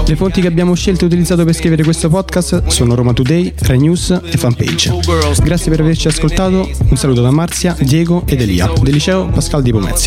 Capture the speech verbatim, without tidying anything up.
Le fonti che abbiamo scelto e utilizzato per scrivere questo podcast sono Roma Today, Rai News e Fanpage. Grazie per averci ascoltato, un saluto da Marzia, Diego ed Elia del liceo Pascal di Pomezia.